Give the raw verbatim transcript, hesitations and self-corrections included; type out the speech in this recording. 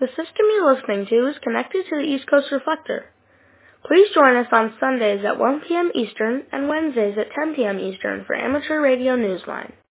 The system you're listening to is connected to the East Coast Reflector. Please join us on Sundays at one p.m. Eastern and Wednesdays at ten p.m. Eastern for Amateur Radio Newsline.